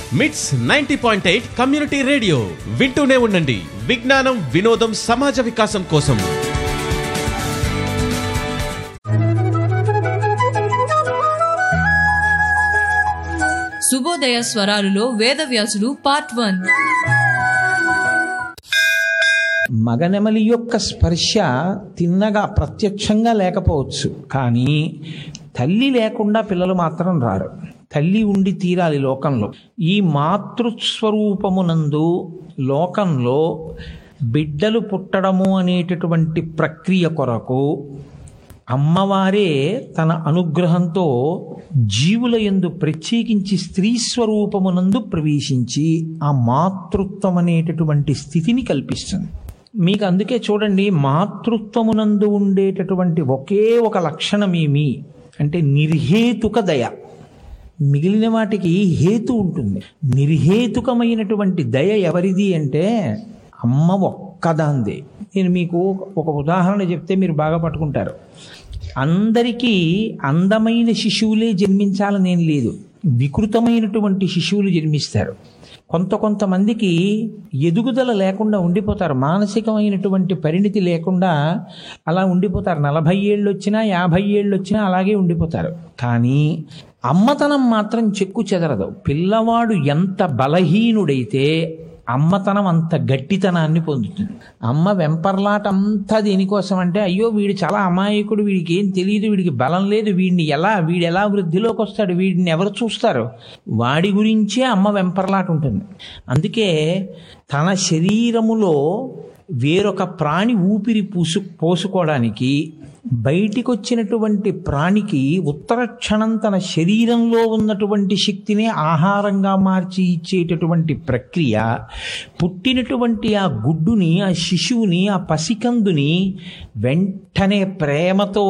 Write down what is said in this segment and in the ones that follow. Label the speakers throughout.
Speaker 1: మిట్స్ 90.8 community radio వింటూనే ఉండండి. విజ్ఞానం, వినోదం, సమాజ వికాసం కోసం.
Speaker 2: శుభోదయ స్వరాలులో వేదవ్యాసుడు పార్ట్ 1.
Speaker 3: మగనెమలి యొక్క స్పర్శ తిన్నగా ప్రత్యక్షంగా లేకపోవచ్చు, కానీ తల్లి లేకుండా పిల్లలు మాత్రం రారు. తల్లి ఉండి తీరాలి లోకంలో. ఈ మాతృస్వరూపమునందు లోకంలో బిడ్డలు పుట్టడము అనేటటువంటి ప్రక్రియ కొరకు అమ్మవారే తన అనుగ్రహంతో జీవుల యందు ప్రత్యేకించి స్త్రీ స్వరూపమునందు ప్రవేశించి ఆ మాతృత్వం అనేటటువంటి స్థితిని కల్పిస్తుంది. మీకు అందుకే చూడండి, మాతృత్వమునందు ఉండేటటువంటి ఒకే ఒక లక్షణమేమి అంటే నిర్హేతుక దయ. మిగిలిన వాటికి హేతు ఉంటుంది. నిర్హేతుకమైనటువంటి దయ ఎవరిది అంటే అమ్మ ఒక్కదాందే. నేను మీకు ఒక ఉదాహరణ చెప్తే మీరు బాగా పట్టుకుంటారు. అందరికీ అందమైన శిశువులే జన్మించాలని ఏం లేదు. వికృతమైనటువంటి శిశువులు జన్మిస్తారు. కొంతమందికి ఎదుగుదల లేకుండా ఉండిపోతారు. మానసికమైనటువంటి పరిణితి లేకుండా అలా ఉండిపోతారు. 40 ఏళ్ళు వచ్చినా 50 ఏళ్ళు వచ్చినా అలాగే ఉండిపోతారు. కానీ అమ్మతనం మాత్రం చెక్కు చెదరదు. పిల్లవాడు ఎంత బలహీనుడైతే అమ్మతనం అంత గట్టితనాన్ని పొందుతుంది. అమ్మ వెంపర్లాట అంతా దేనికోసం అంటే, అయ్యో వీడు చాలా అమాయకుడు, వీడికి ఏం తెలియదు, వీడికి బలం లేదు, వీడు ఎలా వృద్ధిలోకి వస్తాడు, వీడిని ఎవరు చూస్తారు, వాడి గురించే అమ్మ వెంపర్లాట ఉంటుంది. అందుకే తన శరీరములో వేరొక ప్రాణి ఊపిరి పోసుకోవడానికి బయటికి వచ్చినటువంటి ప్రాణికి ఉత్తర క్షణం తన శరీరంలో ఉన్నటువంటి శక్తిని ఆహారంగా మార్చి ఇచ్చేటటువంటి ప్రక్రియ, పుట్టినటువంటి ఆ గుడ్డుని, ఆ శిశువుని, ఆ పసికందుని వెంటనే ప్రేమతో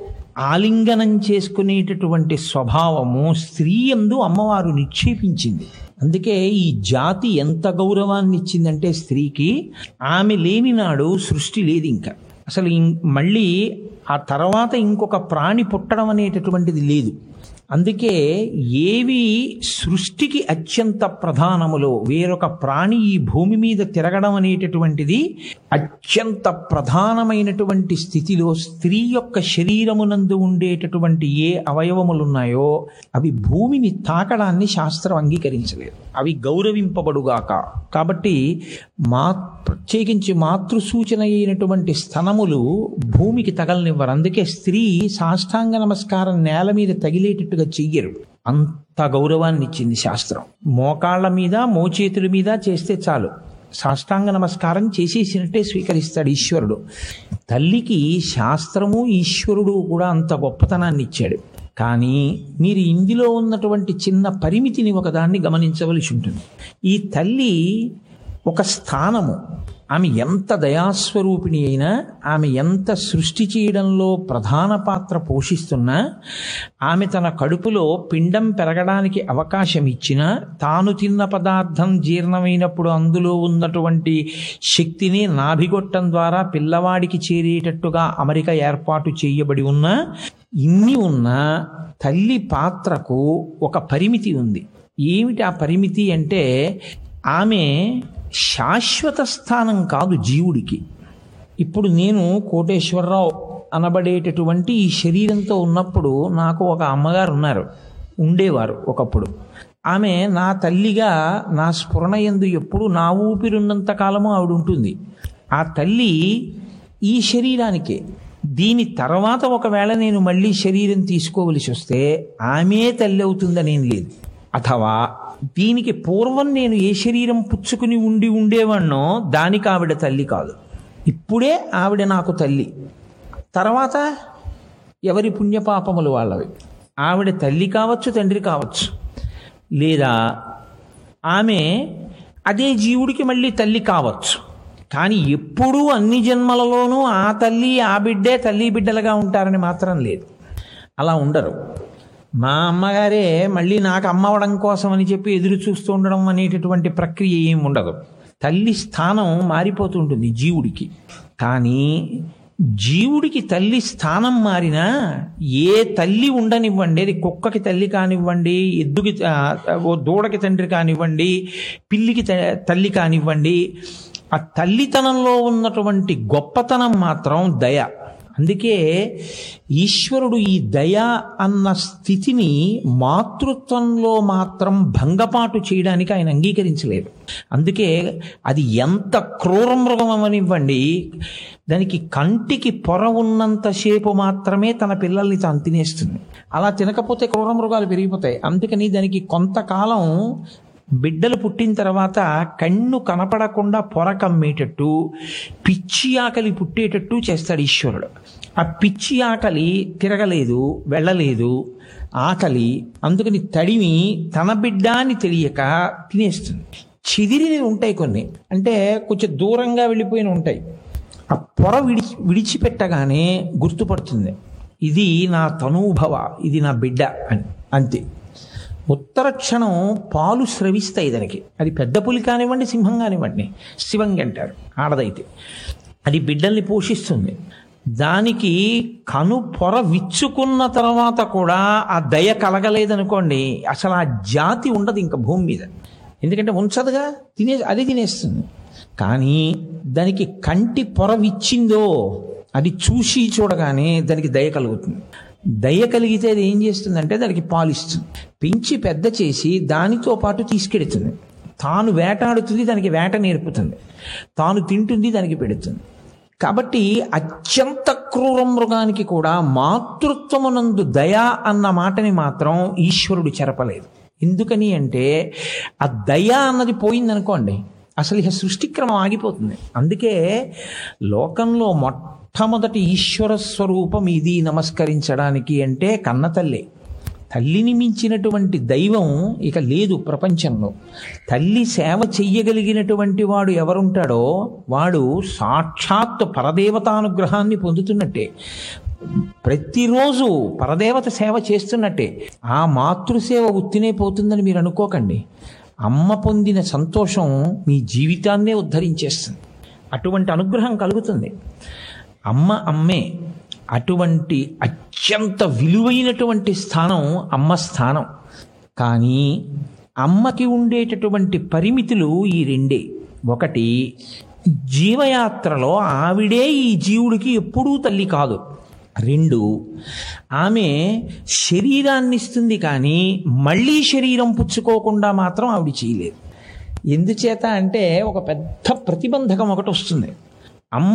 Speaker 3: ఆలింగనం చేసుకునేటటువంటి స్వభావము స్త్రీ యందు అమ్మవారు నిక్షేపించింది. అందుకే ఈ జాతి ఎంత గౌరవాన్ని ఇచ్చిందంటే స్త్రీకి, ఆమె లేని నాడు సృష్టి లేదు. ఇంకా అసలు మళ్ళీ ఆ తర్వాత ఇంకొక ప్రాణి పుట్టడం అనేటటువంటిది లేదు. అందుకే ఏవి సృష్టికి అత్యంత ప్రధానములో వేరొక ప్రాణి ఈ భూమి మీద తిరగడం అనేటటువంటిది అత్యంత ప్రధానమైనటువంటి స్థితిలో స్త్రీ యొక్క శరీరమునందు ఉండేటటువంటి ఏ అవయవములున్నాయో అవి భూమిని తాకడాన్ని శాస్త్రం అంగీకరించలేదు. అవి గౌరవింపబడుగాక. కాబట్టి ప్రత్యేకించి మాతృసూచన అయినటువంటి స్తనములు భూమికి తగలనివ్వరు. అందుకే స్త్రీ సాష్టాంగ నమస్కారం నేల మీద తగిలేటట్టుగా చెయ్యరు. అంత గౌరవాన్ని ఇచ్చింది శాస్త్రం. మోకాళ్ళ మీద, మోచేతుల మీద చేస్తే చాలు, సాష్టాంగ నమస్కారం చేసేసినట్టే స్వీకరిస్తాడు ఈశ్వరుడు. తల్లికి శాస్త్రము ఈశ్వరుడు కూడా అంత గొప్పతనాన్ని ఇచ్చాడు. కానీ మీరు ఇందులో ఉన్నటువంటి చిన్న పరిమితిని ఒకదాన్ని గమనించవలసి ఉంటుంది. ఈ తల్లి ఒక స్థానము. ఆమె ఎంత దయాస్వరూపిణి అయినా, ఆమె ఎంత సృష్టి చేయడంలో ప్రధాన పాత్ర పోషిస్తున్నా, ఆమె తన కడుపులో పిండం పెరగడానికి అవకాశం ఇచ్చినా, తాను తిన్న పదార్థం జీర్ణమైనప్పుడు అందులో ఉన్నటువంటి శక్తిని నాభిగొట్టం ద్వారా పిల్లవాడికి చేరేటట్టుగా అమరిక ఏర్పాటు చేయబడి ఉన్నా, ఇన్ని ఉన్నా తల్లి పాత్రకు ఒక పరిమితి ఉంది. ఏమిటి ఆ పరిమితి అంటే, ఆమె శాశ్వత స్థానం కాదు జీవుడికి. ఇప్పుడు నేను కోటేశ్వరరావు అనబడేటటువంటి ఈ శరీరంతో ఉన్నప్పుడు నాకు ఒక అమ్మగారు ఉండేవారు ఒకప్పుడు. ఆమె నా తల్లిగా నా స్ఫురణ యందు ఎప్పుడు నా ఊపిరున్నంత కాలము ఆవిడ ఉంటుంది. ఆ తల్లి ఈ శరీరానికే. దీని తర్వాత ఒకవేళ నేను మళ్ళీ శరీరం తీసుకోవలసి వస్తే ఆమె తల్లి అవుతుందనేం లేదు. అథవా దీనికి పూర్వం నేను ఏ శరీరం పుచ్చుకుని ఉండేవాణ్ణో దానికి ఆవిడ తల్లి కాదు. ఇప్పుడే ఆవిడ నాకు తల్లి. తర్వాత ఎవరి పుణ్యపాపములు వాళ్ళవి. ఆవిడ తల్లి కావచ్చు, తండ్రి కావచ్చు, లేదా ఆమె అదే జీవుడికి మళ్ళీ తల్లి కావచ్చు. కానీ ఎప్పుడూ అన్ని జన్మలలోనూ ఆ తల్లి ఆ బిడ్డే తల్లి బిడ్డలుగా ఉంటారని మాత్రం లేదు. అలా ఉండరు. మా అమ్మగారే మళ్ళీ నాకు అమ్మవడం కోసం అని చెప్పి ఎదురు చూస్తూ ఉండడం అనేటటువంటి ప్రక్రియ ఏమి ఉండదు. తల్లి స్థానం మారిపోతుంటుంది జీవుడికి. కానీ జీవుడికి తల్లి స్థానం మారినా ఏ తల్లి ఉండనివ్వండి, అది కుక్కకి తల్లి కానివ్వండి, ఎద్దుకి ఓ దూడకి తండ్రి కానివ్వండి, పిల్లికి తల్లి కానివ్వండి, ఆ తల్లితనంలో ఉన్నటువంటి గొప్పతనం మాత్రం దయ. అందుకే ఈశ్వరుడు ఈ దయ అన్న స్థితిని మాతృత్వంలో మాత్రం భంగపాటు చేయడానికి ఆయన అంగీకరించలేదు. అందుకే అది ఎంత క్రూర మృగం అవనివ్వండి, దానికి కంటికి పొర ఉన్నంతసేపు మాత్రమే తన పిల్లల్ని తాను తినేస్తుంది. అలా తినకపోతే క్రూర మృగాలు పెరిగిపోతాయి. అందుకని దానికి కొంతకాలం బిడ్డలు పుట్టిన తర్వాత కన్ను కనపడకుండా పొర కమ్మేటట్టు పిచ్చి ఆకలి పుట్టేటట్టు చేస్తాడు ఈశ్వరుడు. ఆ పిచ్చి ఆకలి తిరగలేదు, వెళ్ళలేదు ఆకలి, అందుకని తడిమి తన బిడ్డ అని తెలియక తినేస్తుంది. చెదిరిని ఉంటాయి కొన్ని, అంటే కొంచెం దూరంగా వెళ్ళిపోయిన ఉంటాయి. ఆ పొర విడిచిపెట్టగానే గుర్తుపడుతుంది, ఇది నా తనూభవ, ఇది నా బిడ్డ అని. అంతే. ఉత్తర క్షణం పాలు స్రవిస్తాయి దానికి. అది పెద్ద పులి కానివ్వండి, సింహం కానివ్వండి, శివంగి అంటారు ఆడదైతే. అది బిడ్డల్ని పోషిస్తుంది. దానికి కను పొర విచ్చుకున్న తర్వాత కూడా ఆ దయ కలగలేదనుకోండి, అసలు ఆ జాతి ఉండదు ఇంకా భూమి మీద. ఎందుకంటే ఉంచదుగా, అది తినేస్తుంది. కానీ దానికి కంటి పొర విచ్చిందో అది చూసి చూడగానే దానికి దయ కలుగుతుంది. దయ కలిగితే అది ఏం చేస్తుందంటే దానికి పాలిస్తుంది, పెంచి పెద్ద చేసి దానితో పాటు తీసుకెడుతుంది. తాను వేటాడుతుంది, దానికి వేట నేర్పుతుంది, తాను తింటుంది, దానికి పెడుతుంది. కాబట్టి అత్యంత క్రూర మృగానికి కూడా మాతృత్వమునందు దయ అన్న మాటని మాత్రం ఈశ్వరుడు చెరపలేదు. ఎందుకని అంటే ఆ దయ అన్నది పోయిందనుకోండి, అసలు ఇక సృష్టిక్రమం ఆగిపోతుంది. అందుకే లోకంలో మొట్టమొదటి ఈశ్వర స్వరూపం ఇది నమస్కరించడానికి అంటే కన్నతల్లే. తల్లిని మించినటువంటి దైవం ఇక లేదు ప్రపంచంలో. తల్లి సేవ చెయ్యగలిగినటువంటి వాడు ఎవరుంటాడో వాడు సాక్షాత్ పరదేవతానుగ్రహాన్ని పొందుతున్నట్టే, ప్రతిరోజు పరదేవత సేవ చేస్తున్నట్టే. ఆ మాతృసేవ ఉత్తినే పోతుందని మీరు అనుకోకండి. అమ్మ పొందిన సంతోషం మీ జీవితాన్నే ఉద్ధరించేస్తుంది. అటువంటి అనుగ్రహం కలుగుతుంది. అమ్మ అమ్మే. అటువంటి అత్యంత విలువైనటువంటి స్థానం అమ్మ స్థానం. కానీ అమ్మకి ఉండేటటువంటి పరిమితులు ఈ రెండే. ఒకటి, జీవయాత్రలో ఆవిడే ఈ జీవుడికి ఎప్పుడూ తల్లి కాదు. రెండు, ఆమె శరీరాన్ని ఇస్తుంది కానీ మళ్ళీ శరీరం పుచ్చుకోకుండా మాత్రం ఆవిడ చేయలేదు. ఎందుచేత అంటే ఒక పెద్ద ప్రతిబంధకం ఒకటి వస్తుంది. అమ్మ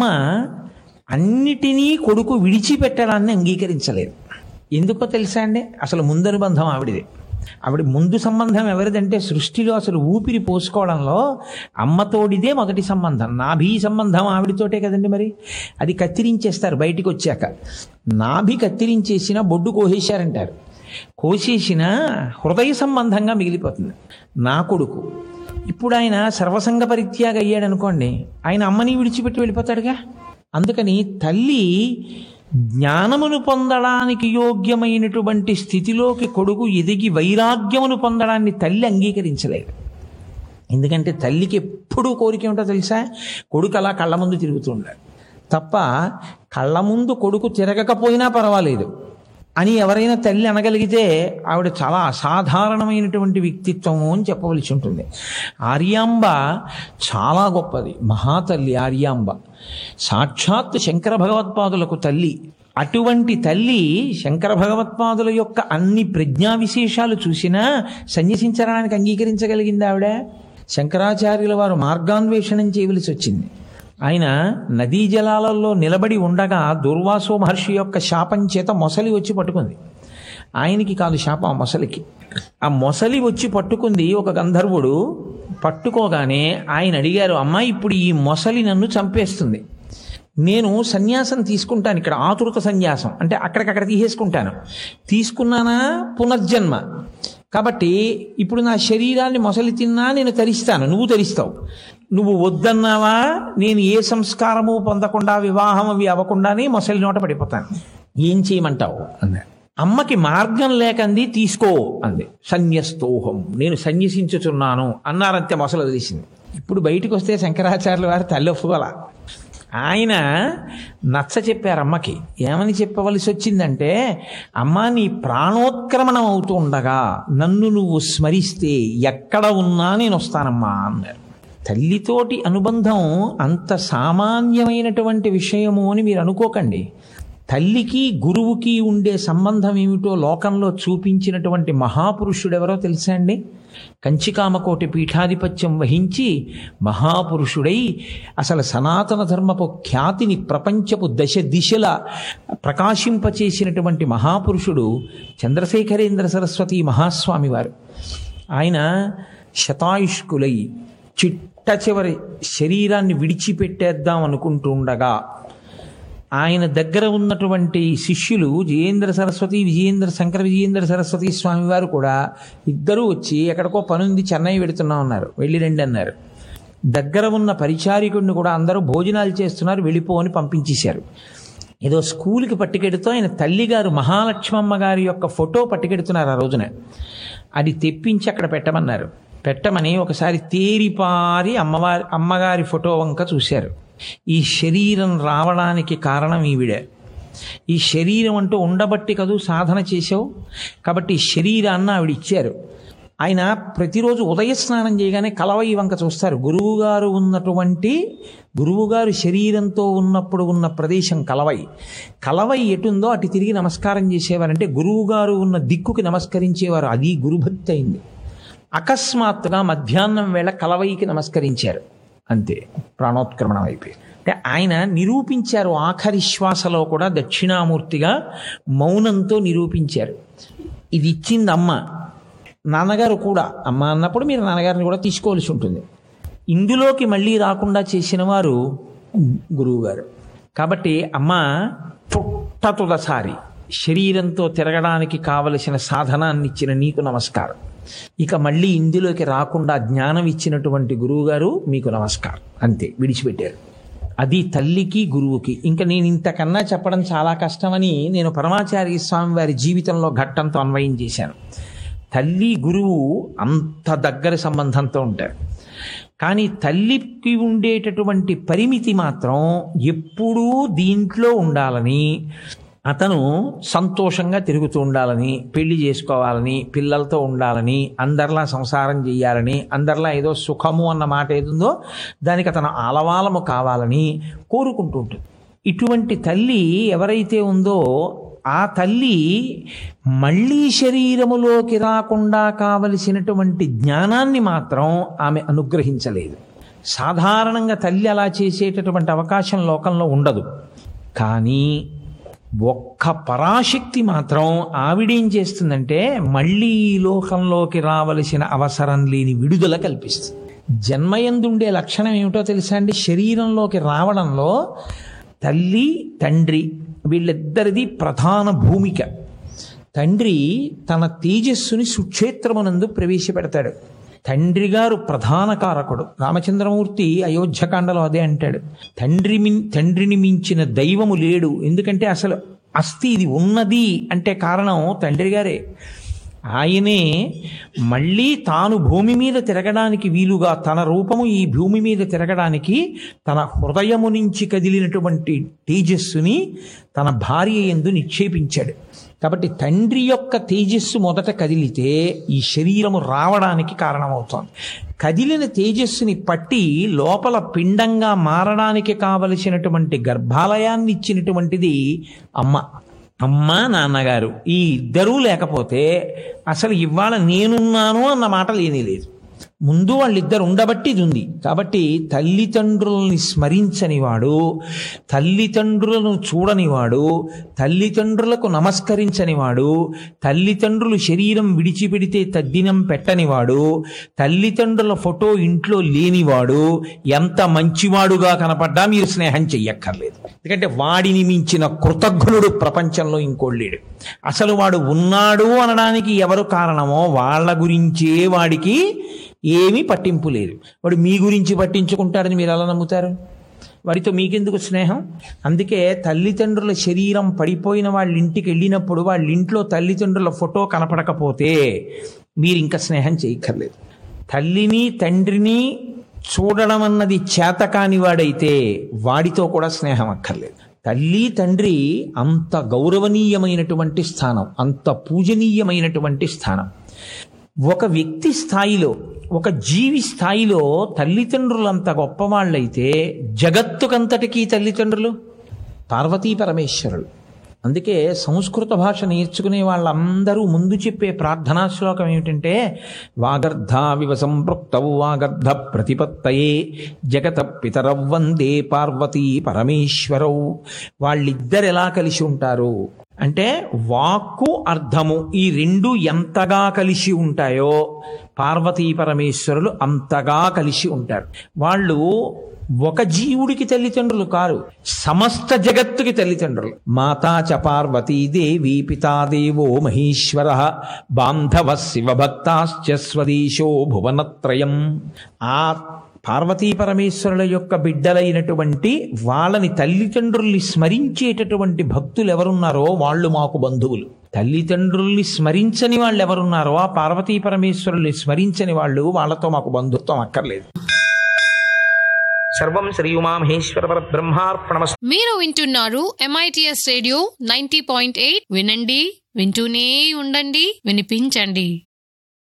Speaker 3: అన్నిటినీ కొడుకు విడిచిపెట్టడాన్ని అంగీకరించలేదు. ఎందుకో తెలుసా అండి? అసలు ముందనుబంధం ఆవిడదే. ఆవిడ ముందు సంబంధం ఎవరిదంటే సృష్టిలో అసలు ఊపిరి పోసుకోవడంలో అమ్మతోడిదే మొదటి సంబంధం. నాభి సంబంధం ఆవిడతోటే కదండి. మరి అది కత్తిరించేస్తారు బయటికి వచ్చాక. నాభి కత్తిరించేసిన బొడ్డు కోసేశారంటారు. కోసేసిన హృదయ సంబంధంగా మిగిలిపోతుంది. నా కొడుకు ఇప్పుడు ఆయన సర్వసంగ పరిత్యాగ అయ్యాడు అనుకోండి, ఆయన అమ్మని విడిచిపెట్టి వెళ్ళిపోతాడుగా. అందుకని తల్లి జ్ఞానమును పొందడానికి యోగ్యమైనటువంటి స్థితిలోకి కొడుకు ఎదిగి వైరాగ్యమును పొందడాన్ని తల్లి అంగీకరించలేదు. ఎందుకంటే తల్లికి ఎప్పుడూ కోరిక ఉంటుందో తెలుసా? కొడుకు అలా కళ్ళ ముందు తిరుగుతుండాలి తప్ప, కళ్ళ ముందు కొడుకు తిరగకపోయినా పర్వాలేదు అని ఎవరైనా తల్లి అనగలిగితే ఆవిడ చాలా అసాధారణమైనటువంటి వ్యక్తిత్వము అని చెప్పవలసి ఉంటుంది. ఆర్యాంబ చాలా గొప్పది, మహాతల్లి ఆర్యాంబ, సాక్షాత్ శంకర భగవత్పాదులకు తల్లి. అటువంటి తల్లి శంకర భగవత్పాదుల యొక్క అన్ని ప్రజ్ఞా విశేషాలు చూసినా సన్యసించడానికి అంగీకరించగలిగింది ఆవిడ. శంకరాచార్యుల వారు మార్గాన్వేషణం చేయవలసి వచ్చింది. ఆయన నదీ జలాలలో నిలబడి ఉండగా దుర్వాసో మహర్షి యొక్క శాపం చేత మొసలి వచ్చి పట్టుకుంది. ఆయనకి కాదు శాపం, ఆ మొసలికి. ఆ మొసలి వచ్చి పట్టుకుంది ఒక గంధర్వుడు. పట్టుకోగానే ఆయన అడిగారు, అమ్మా ఇప్పుడు ఈ మొసలి నన్ను చంపేస్తుంది, నేను సన్యాసం తీసుకుంటాను, ఇక్కడ ఆతురత సన్యాసం అంటే అక్కడికక్కడ తీసేసుకుంటాను, తీసుకున్నానా పునర్జన్మ, కాబట్టి ఇప్పుడు నా శరీరాన్ని మొసలి తిన్నా నేను తరిస్తాను, నువ్వు తరిస్తావు, నువ్వు వద్దన్నావా నేను ఏ సంస్కారము పొందకుండా వివాహం అవి అవ్వకుండానే మొసలి నోట పడిపోతాను, ఏం చేయమంటావు అన్నాడు. అమ్మకి మార్గం లేకంది, తీసుకో అంది. సన్యస్తోహం, నేను సన్యసించుచున్నాను అన్నారంతే, మొసలు వదిలేసింది. ఇప్పుడు బయటకు వస్తే శంకరాచార్యుల వారు తల్లి ఒప్పుకోలా. ఆయన నచ్చ చెప్పారు అమ్మకి. ఏమని చెప్పవలసి వచ్చిందంటే, అమ్మ నీ ప్రాణోత్క్రమణం అవుతూ ఉండగా నన్ను నువ్వు స్మరిస్తే ఎక్కడ ఉన్నా నేను వస్తానమ్మా అన్నారు. తల్లితోటి అనుబంధం అంత సామాన్యమైనటువంటి విషయము అని మీరు అనుకోకండి. తల్లికి గురువుకి ఉండే సంబంధం ఏమిటో లోకంలో చూపించినటువంటి మహాపురుషుడెవరో తెలుసా అండి? కంచికామకోటి పీఠాధిపత్యం వహించి మహాపురుషుడై అసలు సనాతన ధర్మపు ఖ్యాతిని ప్రపంచపు దశ దిశల ప్రకాశింపచేసినటువంటి మహాపురుషుడు చంద్రశేఖరేంద్ర సరస్వతి మహాస్వామి వారు. ఆయన శతాయుష్కులై చిట్ట చివరి శరీరాన్ని విడిచిపెట్టేద్దాం అనుకుంటూ ఉండగా ఆయన దగ్గర ఉన్నటువంటి శిష్యులు విజయేంద్ర శంకర విజయేంద్ర సరస్వతి స్వామి వారు కూడా ఇద్దరూ వచ్చి ఎక్కడికో పనుంది చెన్నై వెడుతున్నా ఉన్నారు, వెళ్ళి రండి అన్నారు. దగ్గర ఉన్న పరిచారికుడిని కూడా అందరూ భోజనాలు చేస్తున్నారు, వెళ్ళిపో అని పంపించేశారు. ఏదో స్కూల్కి పట్టుకెడుతూ ఆయన తల్లిగారు మహాలక్ష్మమ్మ గారి యొక్క ఫోటో పట్టుకెడుతున్నారు ఆ రోజున. అది తెప్పించి అక్కడ పెట్టమన్నారు. పెట్టమని ఒకసారి తేరిపారి అమ్మగారి ఫోటో వంక చూశారు. ఈ శరీరం రావడానికి కారణం ఈవిడే. ఈ శరీరం అంటూ ఉండబట్టి కదూ సాధన చేసావు, కాబట్టి ఈ శరీరాన్ని ఆవిడ ఇచ్చారు. ఆయన ప్రతిరోజు ఉదయ స్నానం చేయగానే కలవై వంక చూస్తారు. గురువుగారు శరీరంతో ఉన్నప్పుడు ఉన్న ప్రదేశం కలవై ఎటుందో అటు తిరిగి నమస్కారం చేసేవారంటే గురువుగారు ఉన్న దిక్కుకి నమస్కరించేవారు. అది గురుభక్తి అయింది. అకస్మాత్తుగా మధ్యాహ్నం వేళ కలవైకి నమస్కరించారు, అంతే ప్రాణోత్క్రమణం అయిపోయి. అంటే ఆయన నిరూపించారు ఆఖరి శ్వాసలో కూడా దక్షిణామూర్తిగా మౌనంతో నిరూపించారు. ఇది ఇచ్చింది అమ్మ. నాన్నగారు కూడా అమ్మ అన్నప్పుడు మీరు నాన్నగారిని కూడా తీసుకోవాల్సి ఉంటుంది. ఇందులోకి మళ్ళీ రాకుండా చేసిన వారు గురువుగారు. కాబట్టి అమ్మ పుట్టతుదసారి శరీరంతో తిరగడానికి కావలసిన సాధనాన్ని ఇచ్చిన నీకు నమస్కారం. ఇక మళ్ళీ ఇందులోకి రాకుండా జ్ఞానం ఇచ్చినటువంటి గురువుగారు మీకు నమస్కారం, అంతే విడిచిపెట్టారు. అది తల్లికి గురువుకి. ఇంకా నేను ఇంతకన్నా చెప్పడం చాలా కష్టమని నేను పరమాచార్య స్వామి వారి జీవితంలో ఘట్టంతో అన్వయం చేశాను. తల్లి గురువు అంత దగ్గర సంబంధంతో ఉంటారు. కానీ తల్లికి ఉండేటటువంటి పరిమితి మాత్రం ఎప్పుడూ దీంట్లో ఉండాలని, అతను సంతోషంగా తిరుగుతూ ఉండాలని, పెళ్లి చేసుకోవాలని, పిల్లలతో ఉండాలని, అందరిలా సంసారం చేయాలని, అందరిలా ఏదో సుఖము అన్న మాట ఏదుందో దానికి అతను ఆలవాలము కావాలని కోరుకుంటూ ఉంటుంది. ఇటువంటి తల్లి ఎవరైతే ఉందో ఆ తల్లి మళ్ళీ శరీరములోకి రాకుండా కావలసినటువంటి జ్ఞానాన్ని మాత్రం ఆమె అనుగ్రహించలేదు. సాధారణంగా తల్లి అలా చేసేటటువంటి అవకాశం లోకంలో ఉండదు. కానీ ఒక్క పరాశక్తి మాత్రం ఆవిడేం చేస్తుందంటే మళ్ళీ ఈ లోకంలోకి రావలసిన అవసరం లేని విడుదల కల్పిస్తుంది. జన్మయందుండే లక్షణం ఏమిటో తెలుసా అండి? శరీరంలోకి రావడంలో తల్లి తండ్రి వీళ్ళిద్దరిది ప్రధాన భూమిక. తండ్రి తన తేజస్సుని సుక్షేత్రమునందు ప్రవేశపెడతాడు. తండ్రి గారు ప్రధాన కారకుడు. రామచంద్రమూర్తి అయోధ్యకాండలో అదే అంటాడు, తండ్రిని మించిన దైవము లేడు. ఎందుకంటే అసలు అస్థి ఇది ఉన్నది అంటే కారణం తండ్రి గారే. ఆయనే మళ్ళీ తాను భూమి మీద తిరగడానికి వీలుగా తన రూపము ఈ భూమి మీద తిరగడానికి తన హృదయము నుంచి కదిలినటువంటి తేజస్సుని తన భార్య యందు నిక్షేపించాడు. కాబట్టి తండ్రి యొక్క తేజస్సు మొదట కదిలితే ఈ శరీరము రావడానికి కారణమవుతోంది. కదిలిన తేజస్సుని పట్టి లోపల పిండంగా మారడానికి కావలసినటువంటి గర్భాలయాన్ని ఇచ్చినటువంటిది అమ్మ నాన్నగారు. ఈ ఇద్దరూ లేకపోతే అసలు ఇవాళ నేనున్నాను అన్న మాట లేనేలేదు. ముందు వాళ్ళిద్దరు ఉండబట్టి ఇది ఉంది. కాబట్టి తల్లిదండ్రులని స్మరించనివాడు, తల్లిదండ్రులను చూడనివాడు, తల్లిదండ్రులకు నమస్కరించనివాడు, తల్లిదండ్రులు శరీరం విడిచిపెడితే తద్దినం పెట్టనివాడు, తల్లిదండ్రుల ఫోటో ఇంట్లో లేనివాడు ఎంత మంచివాడుగా కనపడ్డా మీరు స్నేహం చెయ్యక్కర్లేదు. ఎందుకంటే వాడిని మించిన కృతజ్ఞుడు ప్రపంచంలో ఇంకోడు లేడు. అసలు వాడు ఉన్నాడు అనడానికి ఎవరు కారణమో వాళ్ళ గురించే వాడికి ఏమీ పట్టింపు లేదు. వాడు మీ గురించి పట్టించుకుంటాడని మీరు ఎలా నమ్ముతారు? వాడితో మీకెందుకు స్నేహం? అందుకే తల్లిదండ్రుల శరీరం పడిపోయిన వాళ్ళ ఇంటికి వెళ్ళినప్పుడు వాళ్ళ ఇంట్లో తల్లిదండ్రుల ఫోటో కనపడకపోతే మీరు ఇంకా స్నేహం చేయక్కర్లేదు. తల్లిని తండ్రిని చూడడం అన్నది చేతకాని వాడైతే వాడితో కూడా స్నేహం అక్కర్లేదు. తల్లి తండ్రి అంత గౌరవనీయమైనటువంటి స్థానం, అంత పూజనీయమైనటువంటి స్థానం. ఒక వ్యక్తి స్థాయిలో, ఒక జీవి స్థాయిలో తల్లిదండ్రులు అంత గొప్పవాళ్ళైతే జగత్తుకంతటికీ తల్లిదండ్రులు పార్వతీ పరమేశ్వరులు. అందుకే సంస్కృత భాష నేర్చుకునే వాళ్ళందరూ ముందు చెప్పే ప్రార్థనా శ్లోకం ఏమిటంటే, వాగర్ధావివ సంపృక్తౌ వాగర్ధ ప్రతిపత్తయే జగత పితరౌ వందే పార్వతీ పరమేశ్వరౌ. వాళ్ళిద్దరు ఎలా కలిసి ఉంటారు అంటే, వాక్కు అర్థము ఈ రెండు ఎంతగా కలిసి ఉంటాయో పార్వతీ పరమేశ్వరులు అంతగా కలిసి ఉంటారు. వాళ్ళు ఒక జీవుడికి తల్లిదండ్రులు కారు, సమస్త జగత్తుకి తల్లిదండ్రులు. మాతా చ పార్వతీదేవి పితాదేవో మహేశ్వర బాంధవ శివభక్తాశ్చ స్వదేశో భువనత్రయం. ఆ పార్వతీ పరమేశ్వరుల యొక్క బిడ్డలైనటువంటి వాళ్ళని తల్లిదండ్రుల్ని స్మరించేటటువంటి భక్తులు ఎవరున్నారో వాళ్ళు మాకు బంధువులు. తల్లిదండ్రుల్ని స్మరించని వాళ్ళు ఎవరున్నారో ఆ పార్వతీ పరమేశ్వరుల్ని స్మరించని వాళ్ళు, వాళ్ళతో మాకు బంధుత్వం అక్కర్లేదు. సర్వం శ్రీ ఉమామహేశ్వర పరబ్రహ్మార్పణమస్తు.
Speaker 2: మీరు వింటున్నారు MITS రేడియో 90.8. వినండి, వింటూనే ఉండండి, వినిపించండి.